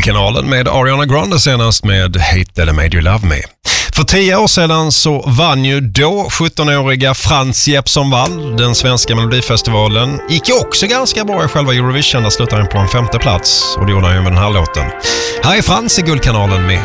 Guldkanalen med Ariana Grande senast med Hate That Made You Love Me. För 10 år sedan så vann ju då 17-åriga Frans Jeppsson Wall den svenska Melodifestivalen. Gick ju också ganska bra i själva Eurovision, där slutade han på en 5:e plats, och det gjorde han ju med den här låten. Här är Frans i Guldkanalen med